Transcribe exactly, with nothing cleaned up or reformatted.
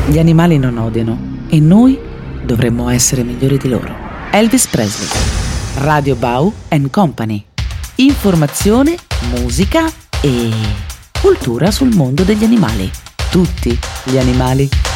Gli animali non odiano e noi dovremmo essere migliori di loro. Elvis Presley. Radio Bau and Company. Informazione, musica e cultura sul mondo degli animali. Tutti gli animali.